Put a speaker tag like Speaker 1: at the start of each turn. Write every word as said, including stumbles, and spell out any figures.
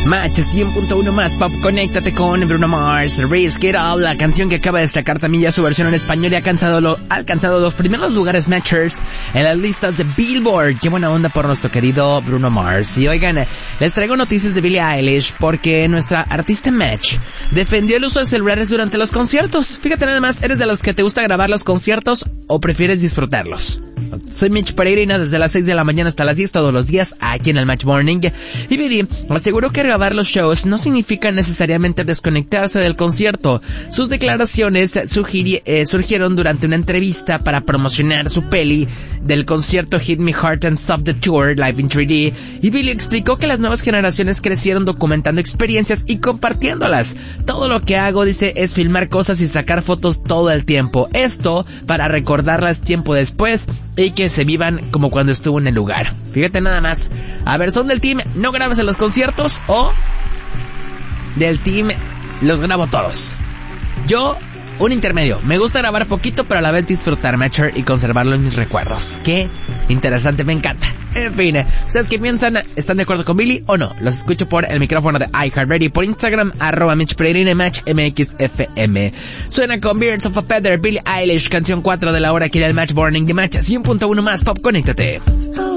Speaker 1: Match cien punto uno más pop, conéctate con Bruno Mars, Risk It All, la canción que acaba de destacar también ya su versión en español y ha alcanzado, lo, ha alcanzado los primeros lugares Matchers en las listas de Billboard. Qué buena onda por nuestro querido Bruno Mars. Y oigan, les traigo noticias de Billie Eilish porque nuestra artista Match defendió el uso de celulares durante los conciertos. Fíjate nada más, ¿eres de los que te gusta grabar los conciertos o prefieres disfrutarlos? Soy Mitch Pereira, desde las seis de la mañana hasta las diez todos los días aquí en el Match Morning. Y Billie aseguró que grabar los shows no significa necesariamente desconectarse del concierto. Sus declaraciones sugiri- eh, surgieron durante una entrevista para promocionar su peli del concierto Hit Me Hard and Stop the Tour Live in tres D. Y Billie explicó que las nuevas generaciones crecieron documentando experiencias y compartiéndolas. Todo lo que hago, dice, es filmar cosas y sacar fotos todo el tiempo. Esto para recordarlas tiempo después y que se vivan como cuando estuvo en el lugar. Fíjate nada más. A ver, ¿son del team no grabes en los conciertos o del team los grabo todos? Yo, un intermedio. Me gusta grabar poquito, pero a la vez disfrutar Matcher y conservarlo en mis recuerdos. Qué interesante, me encanta. En fin, ¿ustedes qué piensan? ¿Están de acuerdo con Billie o no? Los escucho por el micrófono de iHeartRadio, por Instagram, arroba Mitch Pereira, Match M X F M. Suena con Birds of a Feather, Billie Eilish, canción cuatro de la hora aquí en el Match Morning de Match cien punto uno más pop, conéctate.